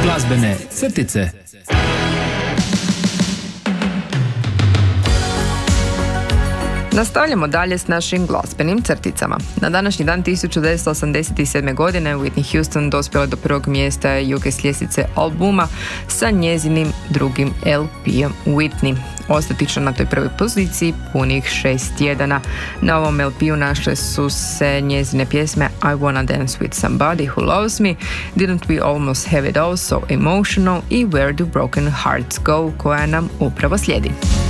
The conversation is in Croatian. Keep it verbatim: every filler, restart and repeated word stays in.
Glazbene crtice. Nastavljamo dalje s našim glazbenim crticama. Na današnji dan tisuću devetsto osamdeset sedme. godine Whitney Houston dospjela do prvog mjesta U K ljestvice albuma sa njezinim drugim L P-om Whitney. Ostati će na toj prvoj poziciji punih šest tjedana. Na ovom L P-u našle su se njezine pjesme I Wanna Dance With Somebody Who Loves Me, Didn't We Almost Have It All, So Emotional i Where Do Broken Hearts Go, koja nam upravo slijedi.